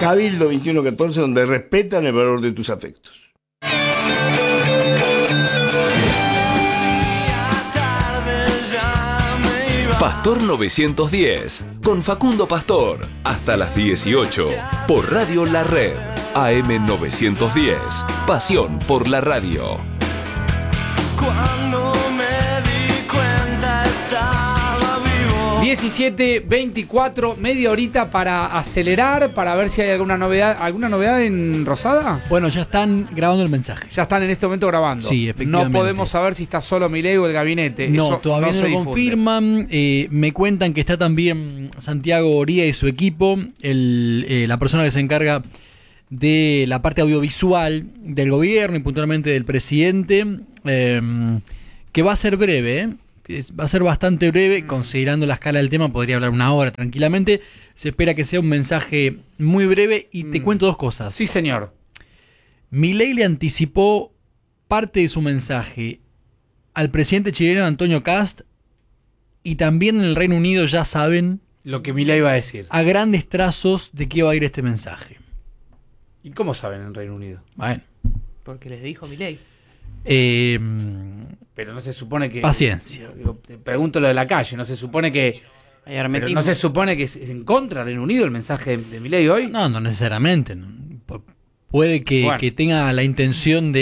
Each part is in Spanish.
Cabildo 2114, donde respetan el valor de tus afectos. Pastor 910, con Facundo Pastor, hasta las 18, por Radio La Red, AM 910, pasión por la radio. Cuando me di cuenta estaba vivo. 17:24, media horita para acelerar, para ver si hay alguna novedad. ¿Alguna novedad en Rosada? Bueno, ya están grabando el mensaje. Ya están en este momento grabando. Sí, efectivamente. No podemos saber si está solo Milei o el gabinete. No, eso todavía no se lo difunde. confirman. Me cuentan que está también Santiago Oría y su equipo, la persona que se encarga de la parte audiovisual del gobierno y puntualmente del presidente, que va a ser breve, va a ser bastante breve, considerando la escala del tema, podría hablar una hora tranquilamente. Se espera que sea un mensaje muy breve y te cuento dos cosas. Sí, señor. Milei le anticipó parte de su mensaje al presidente chileno Antonio Kast, y también en el Reino Unido ya saben Lo que Milei va a decir. a grandes trazos de qué va a ir este mensaje. ¿Y cómo saben en Reino Unido? Bueno. Porque les dijo Milei. Pero no se supone que... Paciencia. Digo, te pregunto lo de la calle, no se supone que... Hay Pero hermetismo. no se supone que es en contra de Reino Unido el mensaje de Milei hoy. No, no necesariamente. Puede que, Bueno. que tenga la intención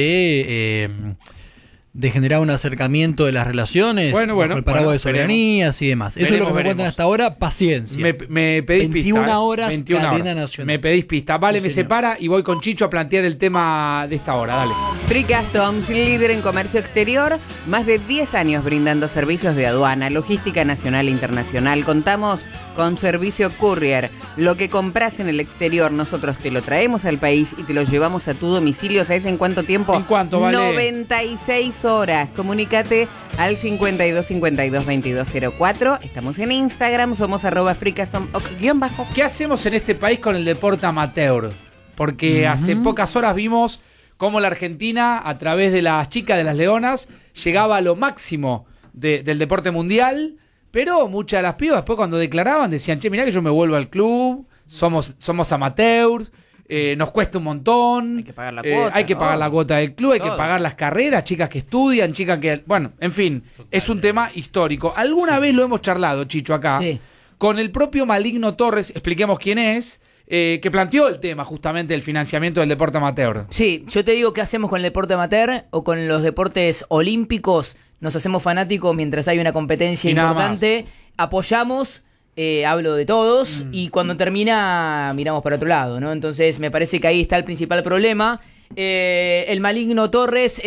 de generar un acercamiento de las relaciones Bueno, bajo el paraguas de veremos. soberanías y demás. Eso es lo que me cuentan hasta ahora. Paciencia. Me pedís 21 pista. horas, 21 cadena horas. nacional. Me pedís pista. Vale, Sí, me señor. separa y voy con Chicho a plantear el tema de esta hora. Dale. Free Customs, líder en comercio exterior, más de 10 años brindando servicios de aduana, logística nacional e internacional. Contamos con servicio courier. Lo que compras en el exterior, nosotros te lo traemos al país y te lo llevamos a tu domicilio. ¿Sabes en cuánto tiempo? ¿En cuánto, Vale? 96 horas. Comunícate al 52 52 2204. Estamos en Instagram, somos @freecustom_. ¿Qué hacemos en este país con el deporte amateur? Porque hace pocas horas vimos cómo la Argentina, a través de las chicas de las Leonas, llegaba a lo máximo del deporte mundial, pero muchas de las pibas después cuando declaraban decían, che, mirá que yo me vuelvo al club, somos amateurs, nos cuesta un montón, Hay que pagar la cuota, hay que todo. pagar la cuota del club, hay que Todo. pagar las carreras, chicas que estudian, chicas que... Bueno, en fin, es un tema histórico. Alguna vez lo hemos charlado, Chicho, acá, Sí. con el propio Maligno Torres, expliquemos quién es, que planteó el tema justamente del financiamiento del deporte amateur. Sí, yo te digo qué hacemos con el deporte amateur o con los deportes olímpicos. Nos hacemos fanáticos mientras hay una competencia Y nada importante. Apoyamos, hablo de todos, y cuando termina miramos para otro lado, ¿no? Entonces me parece que ahí está el principal problema. El Maligno Torres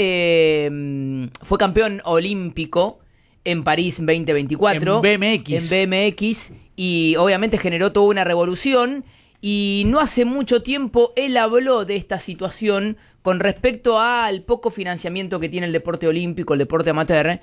fue campeón olímpico en París 2024. En BMX. En BMX. Y obviamente generó toda una revolución. Y no hace mucho tiempo él habló de esta situación con respecto al poco financiamiento que tiene el deporte olímpico, el deporte amateur,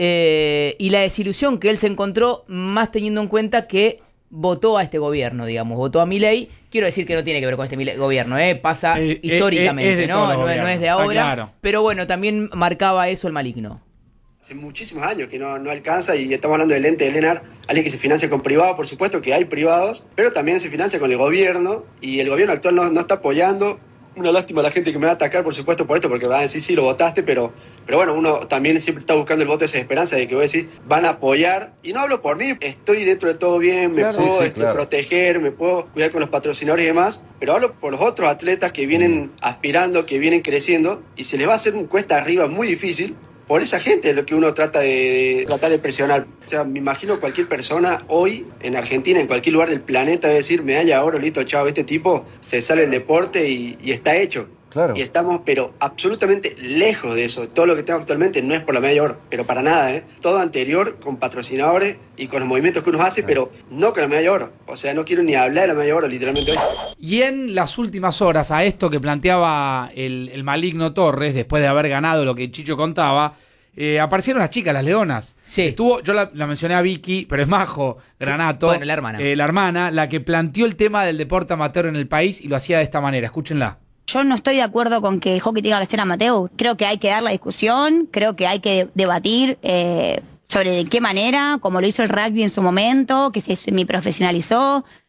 y la desilusión que él se encontró, más teniendo en cuenta que votó a este gobierno, digamos, votó a Milei. Quiero decir que no tiene que ver con este gobierno, pasa históricamente, es de ¿no? todos los No es gobiernos, de está ahora, claro. pero bueno, también marcaba eso el Maligno. Hace muchísimos años que no alcanza, y estamos hablando del ente del ENAR, alguien que se financia con privados, por supuesto que hay privados, pero también se financia con el gobierno, y el gobierno actual no está apoyando. Una lástima a la gente que me va a atacar, por supuesto, por esto, porque van a decir, sí, lo votaste, pero bueno, uno también siempre está buscando el voto de esa esperanza de que voy a decir, van a apoyar, y no hablo por mí, estoy dentro de todo bien, me puedo proteger, me puedo cuidar con los patrocinadores y demás, pero hablo por los otros atletas que vienen aspirando, que vienen creciendo, y se les va a hacer un cuesta arriba muy difícil. Por esa gente es lo que uno trata de presionar. O sea, me imagino cualquier persona hoy en Argentina, en cualquier lugar del planeta, va a decir, medalla de oro, listo, chao, este tipo se sale del deporte y está hecho. Claro. Y estamos, pero absolutamente lejos de eso. Todo lo que tengo actualmente no es por la medalla de oro, pero para nada, ¿eh? Todo anterior con patrocinadores y con los movimientos que uno hace, pero no con la medalla de oro. O sea, no quiero ni hablar de la medalla de oro, literalmente hoy. Y en las últimas horas, a esto que planteaba el Maligno Torres, después de haber ganado lo que Chicho contaba, aparecieron las chicas, las Leonas. Sí. Yo la mencioné a Vicky, pero es Majo Granato. Bueno, la hermana. La hermana, la que planteó el tema del deporte amateur en el país y lo hacía de esta manera. Escúchenla. Yo no estoy de acuerdo con que el hockey tenga que ser amateur. Creo que hay que dar la discusión, creo que hay que debatir sobre de qué manera, como lo hizo el rugby en su momento, que se semiprofesionalizó.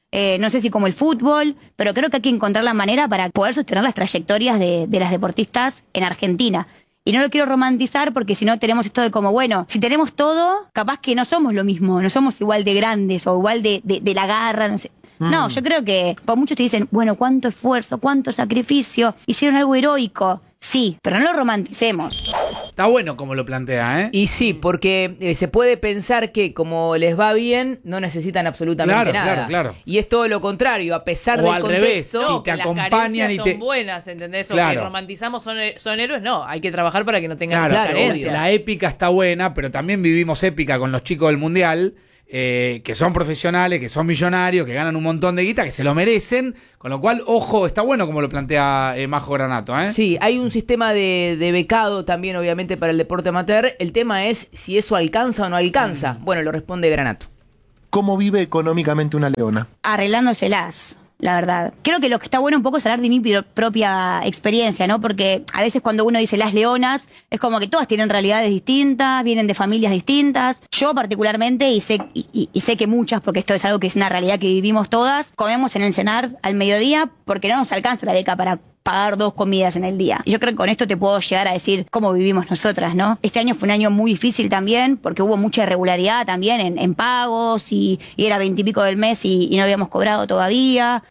no sé si como el fútbol, pero creo que hay que encontrar la manera para poder sostener las trayectorias de las deportistas en Argentina. Y no lo quiero romantizar porque si no tenemos esto de como, bueno, si tenemos todo, capaz que no somos lo mismo, no somos igual de grandes o igual de la garra, no sé. No, yo creo que por muchos te dicen, bueno, cuánto esfuerzo, cuánto sacrificio, hicieron algo heroico. Sí, pero no lo romanticemos. Está bueno como lo plantea, ¿eh? Y sí, porque se puede pensar que como les va bien, no necesitan absolutamente nada. Claro. Y es todo lo contrario, a pesar O del al contexto. revés, si te las acompañan carencias y son te... buenas, ¿entendés? Claro. O que romantizamos son héroes, no. Hay que trabajar para que no tengan Claro, esas claro, carencias. la épica está buena, pero también vivimos épica con los chicos del Mundial, que son profesionales, que son millonarios, que ganan un montón de guita, que se lo merecen, con lo cual, ojo, está bueno como lo plantea Majo Granato, ¿eh? Sí, hay un sistema de becado también, obviamente, para el deporte amateur. El tema es si eso alcanza o no alcanza. Bueno, lo responde Granato. ¿Cómo vive económicamente una leona? Arreglándoselas, la verdad. Creo que lo que está bueno un poco es hablar de mi propia experiencia, ¿no? Porque a veces cuando uno dice las leonas, es como que todas tienen realidades distintas, vienen de familias distintas. Yo particularmente, y sé que muchas, porque esto es algo que es una realidad que vivimos todas, comemos en el cenar al mediodía porque no nos alcanza la beca para pagar 2 comidas en el día. Y yo creo que con esto te puedo llegar a decir cómo vivimos nosotras, ¿no? Este año fue un año muy difícil también, porque hubo mucha irregularidad también en pagos, y era 20 y pico del mes y no habíamos cobrado todavía.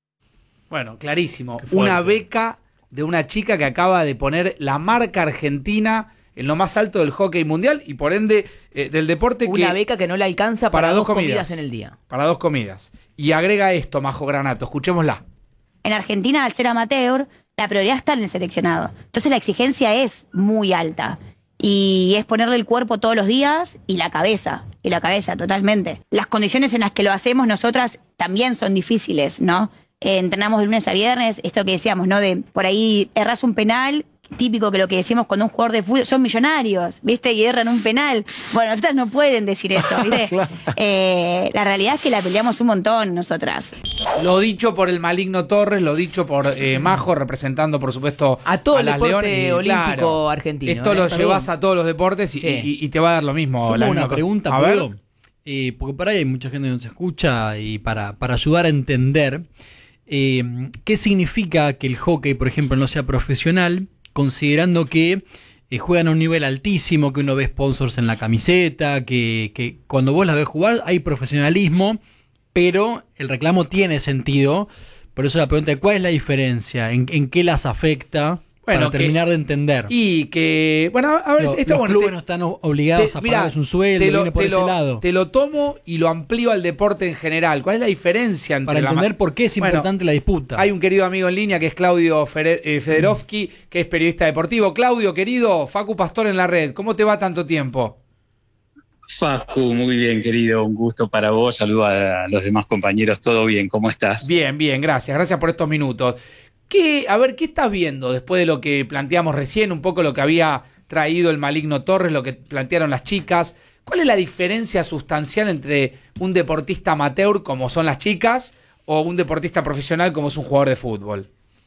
Bueno, clarísimo. Una beca de una chica que acaba de poner la marca argentina en lo más alto del hockey mundial y por ende del deporte. Una beca que no le alcanza para 2 comidas en el día. Para 2 comidas. Y agrega esto, Majo Granato, escuchémosla. En Argentina, al ser amateur, la prioridad está en el seleccionado. Entonces la exigencia es muy alta. Y es ponerle el cuerpo todos los días y la cabeza totalmente. Las condiciones en las que lo hacemos nosotras también son difíciles, ¿no? Entrenamos de lunes a viernes, esto que decíamos, ¿no? De por ahí erras un penal, típico que lo que decimos cuando un jugador de fútbol son millonarios, ¿viste? Y erran un penal. Bueno, ustedes no pueden decir eso, ¿viste? Claro. La realidad es que la peleamos un montón nosotras. Lo dicho por el maligno Torres, lo dicho por Majo, representando, por supuesto, a todo el las deporte Leones, olímpico claro, argentino. Esto lo llevas a todos los deportes y te va a dar lo mismo. Sumo una pregunta, a ¿puedo? ver. Porque por ahí hay mucha gente que nos escucha y para ayudar a entender qué significa que el hockey, por ejemplo, no sea profesional, considerando que juegan a un nivel altísimo, que uno ve sponsors en la camiseta, que cuando vos las ves jugar hay profesionalismo, pero el reclamo tiene sentido. Por eso la pregunta es, ¿cuál es la diferencia? ¿En qué las afecta? Bueno, para terminar de entender. Y que, bueno, a ver, los clubes no están obligados a pagarles un sueldo, viene por ese lado. Te lo tomo y lo amplío al deporte en general. ¿Cuál es la diferencia entre para entender por qué es importante la disputa? Hay un querido amigo en línea que es Claudio Federovsky, que es periodista deportivo. Claudio, querido, Facu Pastor en la red. ¿Cómo te va tanto tiempo? Facu, muy bien, querido, un gusto para vos. Saludo a los demás compañeros. ¿Todo bien? ¿Cómo estás? Bien, gracias por estos minutos. ¿Qué estás viendo después de lo que planteamos recién, un poco lo que había traído el maligno Torres, lo que plantearon las chicas? ¿Cuál es la diferencia sustancial entre un deportista amateur, como son las chicas, o un deportista profesional, como es un jugador de fútbol?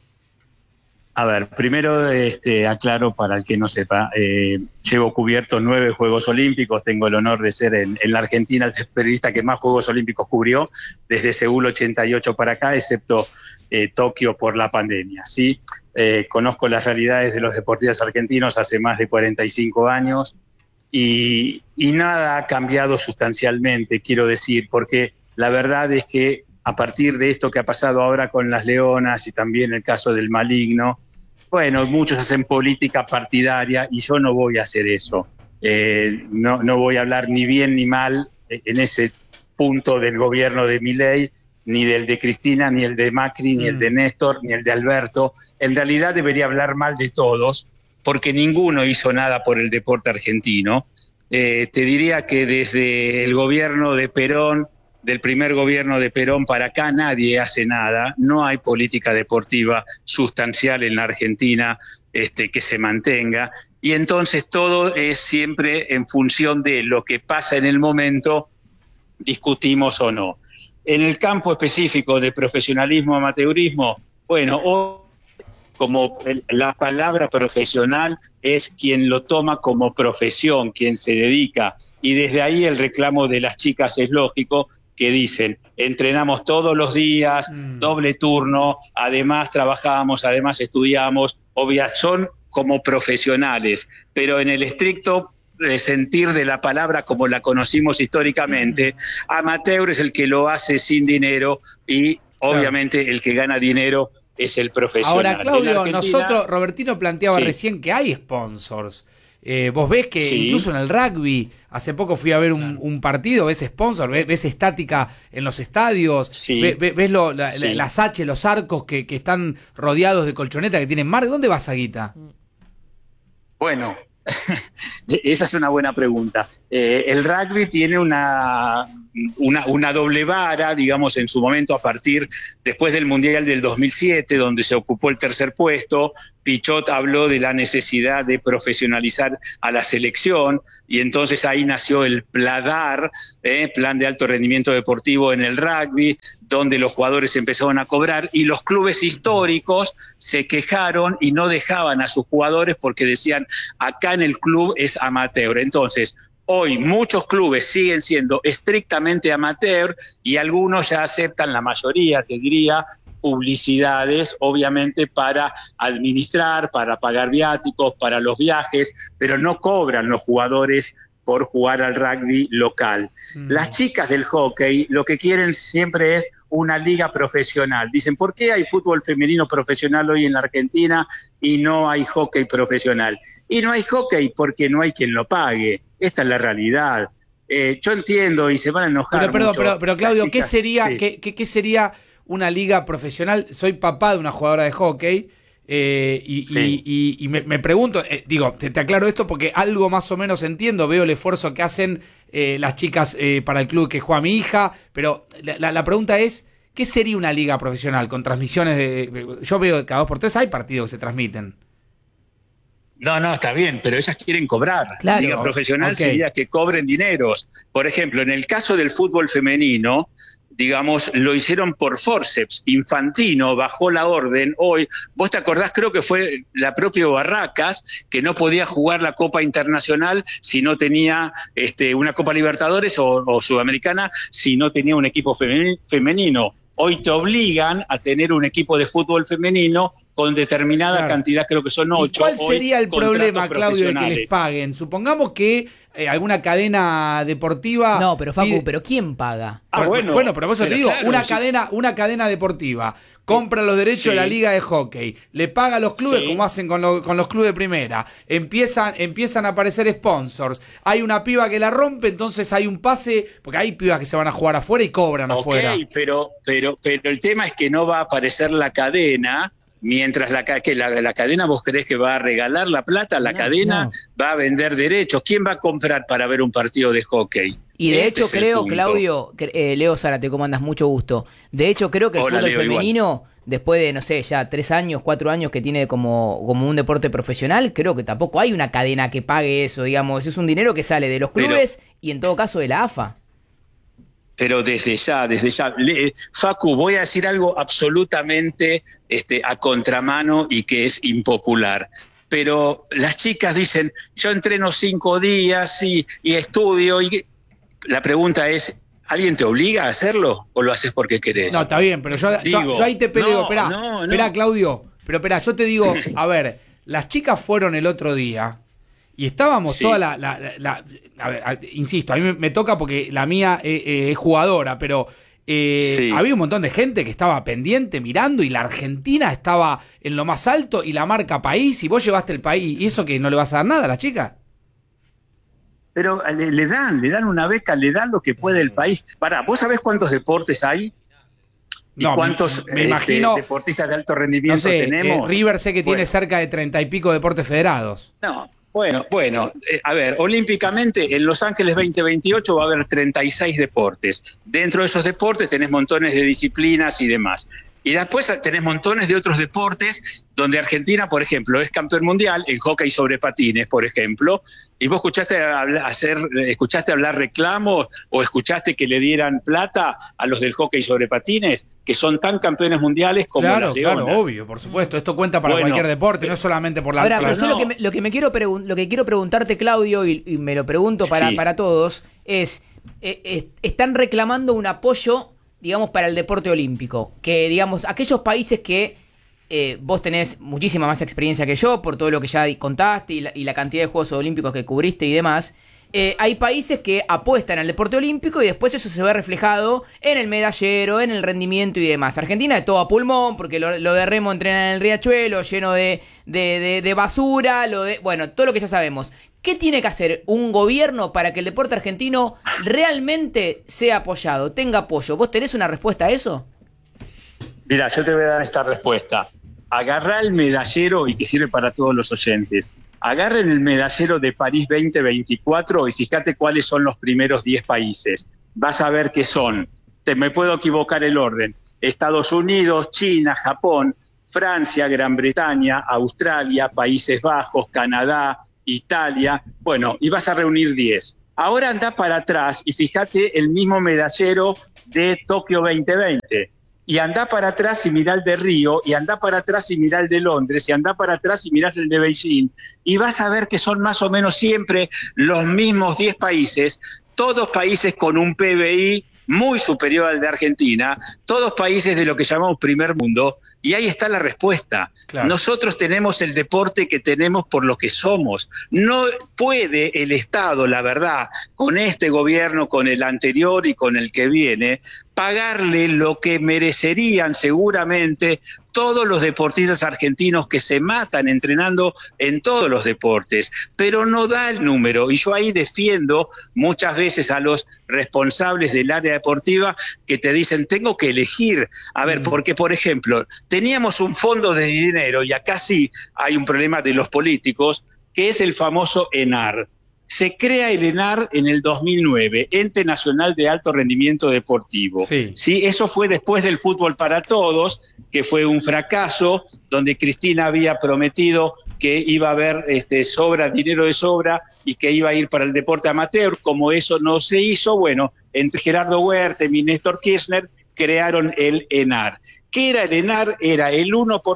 A ver, primero aclaro para el que no sepa, llevo cubierto 9 Juegos Olímpicos, tengo el honor de ser en la Argentina el periodista que más Juegos Olímpicos cubrió, desde Seúl 88 para acá, excepto Tokio por la pandemia, ¿sí? Conozco las realidades de los deportistas argentinos hace más de 45 años y nada ha cambiado sustancialmente, quiero decir, porque la verdad es que a partir de esto que ha pasado ahora con las Leonas y también el caso del maligno, bueno, muchos hacen política partidaria y yo no voy a hacer eso. No voy a hablar ni bien ni mal en ese punto del gobierno de Milei, ni del de Cristina, ni el de Macri, ni el de Néstor, ni el de Alberto. En realidad debería hablar mal de todos, porque ninguno hizo nada por el deporte argentino. Te diría que desde el gobierno de Perón, del primer gobierno de Perón para acá, nadie hace nada. No hay política deportiva sustancial en la Argentina que se mantenga. Y entonces todo es siempre en función de lo que pasa en el momento, discutimos o no. En el campo específico de profesionalismo, amateurismo, bueno, como la palabra profesional es quien lo toma como profesión, quien se dedica, y desde ahí el reclamo de las chicas es lógico, que dicen, entrenamos todos los días, doble turno, además trabajamos, además estudiamos, son como profesionales, pero en el estricto sentir de la palabra como la conocimos históricamente, amateur es el que lo hace sin dinero y obviamente el que gana dinero es el profesional. Ahora, Claudio, nosotros, Robertino planteaba recién que hay sponsors. Vos ves que incluso en el rugby, hace poco fui a ver un partido, ves sponsor, ves estática en los estadios, ves las H, los arcos que están rodeados de colchoneta, que tienen mar. ¿Dónde va esa guita? Bueno, esa es una buena pregunta. El rugby tiene una doble vara, digamos, en su momento, después del Mundial del 2007, donde se ocupó el tercer puesto. Pichot habló de la necesidad de profesionalizar a la selección, y entonces ahí nació el PLADAR, Plan de Alto Rendimiento Deportivo en el Rugby, donde los jugadores empezaron a cobrar, y los clubes históricos se quejaron y no dejaban a sus jugadores porque decían, acá en el club es amateur. Entonces, hoy muchos clubes siguen siendo estrictamente amateur y algunos ya aceptan, la mayoría, te diría, publicidades, obviamente para administrar, para pagar viáticos, para los viajes, pero no cobran los jugadores por jugar al rugby local. Las chicas del hockey lo que quieren siempre es una liga profesional. Dicen, ¿por qué hay fútbol femenino profesional hoy en la Argentina y no hay hockey profesional? Y no hay hockey porque no hay quien lo pague. Esta es la realidad. Yo entiendo y se van a enojar pero Claudio, ¿qué sería, qué sería una liga profesional? Soy papá de una jugadora de hockey. Y me pregunto, te aclaro esto porque algo más o menos entiendo, veo el esfuerzo que hacen las chicas para el club que juega mi hija, pero la pregunta es, ¿qué sería una liga profesional con transmisiones yo veo que cada 2x3 hay partidos que se transmiten? No, está bien, pero ellas quieren cobrar. Claro, Liga profesional sería que cobren dineros. Por ejemplo, en el caso del fútbol femenino, digamos, lo hicieron por forceps. Infantino bajó la orden hoy. Vos te acordás, creo que fue la propia Barracas, que no podía jugar la Copa Internacional si no tenía una Copa Libertadores o Sudamericana, si no tenía un equipo femenino. Hoy te obligan a tener un equipo de fútbol femenino con determinada cantidad, creo que son 8. ¿Y cuál sería el problema, Claudio, de que les paguen? Supongamos que alguna cadena deportiva... No, pero Facu, ¿pero quién paga? Bueno, pero vos te digo, claro, una cadena deportiva compra los derechos de la liga de hockey, le paga a los clubes como hacen con los clubes de primera, empiezan a aparecer sponsors, hay una piba que la rompe, entonces hay un pase, porque hay pibas que se van a jugar afuera y cobran afuera. Pero el tema es que no va a aparecer la cadena, mientras la cadena, ¿vos creés que va a regalar la plata? La cadena va a vender derechos. ¿Quién va a comprar para ver un partido de hockey? Y de hecho creo, Claudio, Leo Zárate, ¿cómo andas? Mucho gusto. De hecho creo que el fútbol femenino, después de, no sé, ya 3 años, 4 años que tiene como un deporte profesional, creo que tampoco hay una cadena que pague eso, digamos. Es un dinero que sale de los clubes y en todo caso de la AFA. Pero desde ya, Facu, voy a decir algo absolutamente a contramano y que es impopular. Pero las chicas dicen, yo entreno 5 días y estudio. La pregunta es, ¿alguien te obliga a hacerlo o lo haces porque querés? No, está bien, pero yo ahí te peleo. Esperá, Claudio. Pero esperá, yo te digo, a ver, las chicas fueron el otro día y estábamos toda a ver, insisto, a mí me toca porque la mía es jugadora, pero había un montón de gente que estaba pendiente mirando y la Argentina estaba en lo más alto y la marca país y vos llevaste el país y eso que no le vas a dar nada a las chicas. Pero le dan una beca, le dan lo que puede el país. ¿Vos sabés cuántos deportes hay? ¿Y cuántos me imagino, deportistas de alto rendimiento tenemos? River sé que tiene cerca de 30 y pico deportes federados. No, bueno, a ver, olímpicamente en Los Ángeles 2028 va a haber 36 deportes. Dentro de esos deportes tenés montones de disciplinas y demás. Y después tenés montones de otros deportes donde Argentina, por ejemplo, es campeón mundial en hockey sobre patines, por ejemplo. ¿Y vos escuchaste hablar reclamos o escuchaste que le dieran plata a los del hockey sobre patines, que son tan campeones mundiales como las Leonas? Claro, obvio, por supuesto. Esto cuenta para cualquier deporte, no es solamente por la... Ahora, pero yo lo que quiero preguntarte, Claudio, y me lo pregunto para todos, es... están reclamando un apoyo, digamos, para el deporte olímpico. Que, digamos, aquellos países que vos tenés muchísima más experiencia que yo, por todo lo que ya contaste y la cantidad de Juegos Olímpicos que cubriste y demás. Hay países que apuestan al deporte olímpico y después eso se ve reflejado en el medallero, en el rendimiento y demás. Argentina de todo a pulmón, porque lo de remo entrenan en el riachuelo, lleno de basura, bueno, todo lo que ya sabemos. ¿Qué tiene que hacer un gobierno para que el deporte argentino realmente sea apoyado, tenga apoyo? ¿Vos tenés una respuesta a eso? Mira, yo te voy a dar esta respuesta. Agarrá el medallero, y que sirve para todos los oyentes. Agarren el medallero de París 2024 y fíjate cuáles son los primeros 10 países. Vas a ver que son, me puedo equivocar el orden, Estados Unidos, China, Japón, Francia, Gran Bretaña, Australia, Países Bajos, Canadá, Italia, bueno, y vas a reunir 10. Ahora anda para atrás y fíjate el mismo medallero de Tokio 2020. Y anda para atrás y mirá el de Río, y anda para atrás y mirá el de Londres, y anda para atrás y mirá el de Beijing, y vas a ver que son más o menos siempre los mismos 10 países, todos países con un PBI muy superior al de Argentina, todos países de lo que llamamos primer mundo, y ahí está la respuesta. Claro. Nosotros tenemos el deporte que tenemos por lo que somos. No puede el Estado, la verdad, con este gobierno, con el anterior y con el que viene, pagarle lo que merecerían seguramente todos los deportistas argentinos que se matan entrenando en todos los deportes, pero no da el número, y yo ahí defiendo muchas veces a los responsables del área deportiva que te dicen, tengo que elegir, a ver, porque por ejemplo, teníamos un fondo de dinero, y acá sí hay un problema de los políticos, que es el famoso ENAR. Se crea el ENAR en el 2009, Ente Nacional de Alto Rendimiento Deportivo. Sí, eso fue después del Fútbol para Todos, que fue un fracaso, donde Cristina había prometido que iba a haber dinero de sobra y que iba a ir para el deporte amateur. Como eso no se hizo, bueno, entre Gerardo Huerta y Néstor Kirchner crearon el ENAR. ¿Qué era el ENAR? Era el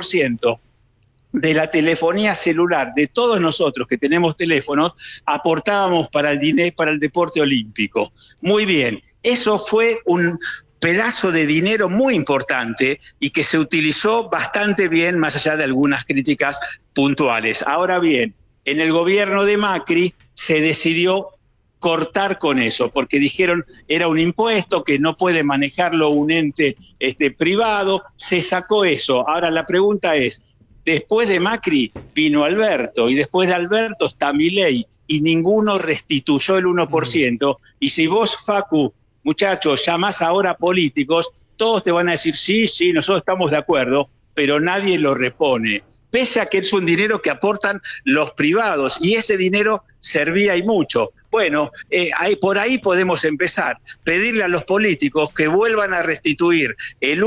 1% de la telefonía celular de todos nosotros que tenemos teléfonos, aportábamos para el deporte olímpico. Muy bien, eso fue un pedazo de dinero muy importante y que se utilizó bastante bien, más allá de algunas críticas puntuales. Ahora bien, en el gobierno de Macri se decidió cortar con eso, porque dijeron era un impuesto que no puede manejarlo un ente privado, se sacó eso. Ahora la pregunta es, después de Macri vino Alberto, y después de Alberto está Milei, y ninguno restituyó el 1%. Y si vos, Facu, muchachos, llamás ahora a políticos, todos te van a decir, sí, nosotros estamos de acuerdo, pero nadie lo repone. Pese a que es un dinero que aportan los privados, y ese dinero servía y mucho. Bueno, por ahí podemos empezar. Pedirle a los políticos que vuelvan a restituir el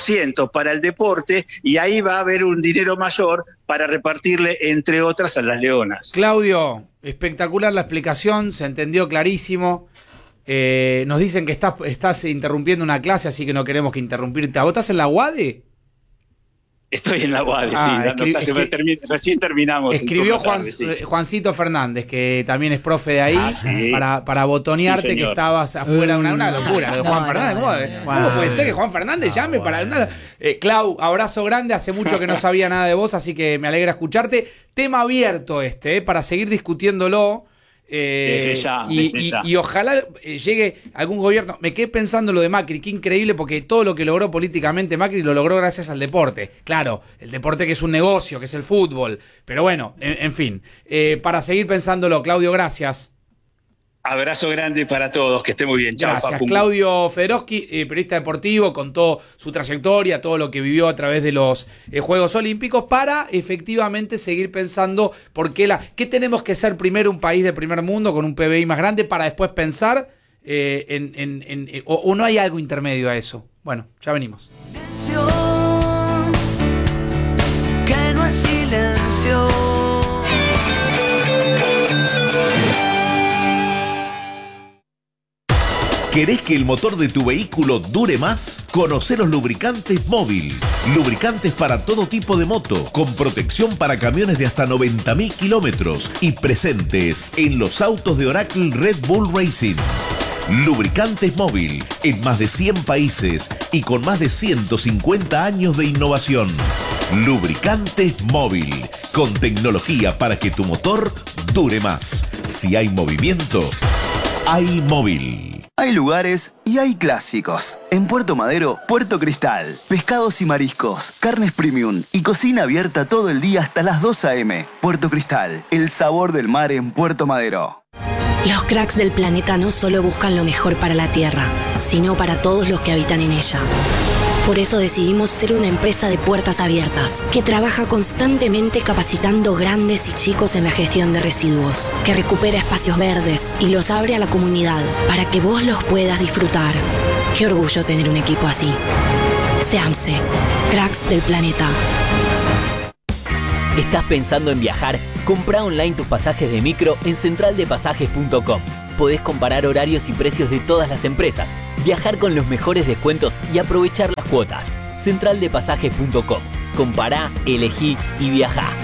1% para el deporte, y ahí va a haber un dinero mayor para repartirle, entre otras, a las leonas. Claudio, espectacular la explicación, se entendió clarísimo. Nos dicen que estás interrumpiendo una clase, así que no queremos que interrumpirte. ¿Vos estás en la UADE? Estoy en la UADE, recién terminamos. Escribió Juancito Fernández, que también es profe de ahí, para botonearte, que estabas afuera de una locura. Lo de Juan Fernández, ¿cómo puede ser que Juan Fernández llame para nada? Clau, abrazo grande, hace mucho que no sabía nada de vos, así que me alegra escucharte. Tema abierto para seguir discutiéndolo. Desde ya. Y ojalá llegue algún gobierno. Me quedé pensando en lo de Macri, qué increíble, porque todo lo que logró políticamente Macri lo logró gracias al deporte. Claro, el deporte que es un negocio, que es el fútbol. Pero bueno, en fin, para seguir pensándolo, Claudio, gracias. Abrazo grande para todos, que esté muy bien. Chao, gracias. Claudio Federoski, periodista deportivo, contó su trayectoria, todo lo que vivió a través de los Juegos Olímpicos, para efectivamente seguir pensando qué tenemos que ser primero, un país de primer mundo con un PBI más grande, para después pensar o no hay algo intermedio a eso. Bueno, ya venimos. Que no es silencio. ¿Querés que el motor de tu vehículo dure más? Conocé los lubricantes Móvil. Lubricantes para todo tipo de moto, con protección para camiones de hasta 90.000 kilómetros y presentes en los autos de Oracle Red Bull Racing. Lubricantes Móvil, en más de 100 países y con más de 150 años de innovación. Lubricantes Móvil, con tecnología para que tu motor dure más. Si hay movimiento, hay móvil. Hay lugares y hay clásicos. En Puerto Madero, Puerto Cristal. Pescados y mariscos, carnes premium y cocina abierta todo el día hasta las 2 a.m. Puerto Cristal, el sabor del mar en Puerto Madero. Los cracks del planeta no solo buscan lo mejor para la Tierra, sino para todos los que habitan en ella. Por eso decidimos ser una empresa de puertas abiertas, que trabaja constantemente capacitando grandes y chicos en la gestión de residuos, que recupera espacios verdes y los abre a la comunidad para que vos los puedas disfrutar. Qué orgullo tener un equipo así. SEAMSE, cracks del planeta. ¿Estás pensando en viajar? Comprá online tus pasajes de micro en centraldepasajes.com. Podés comparar horarios y precios de todas las empresas, viajar con los mejores descuentos y aprovechar las cuotas. Centraldepasajes.com. Compará, elegí y viajá.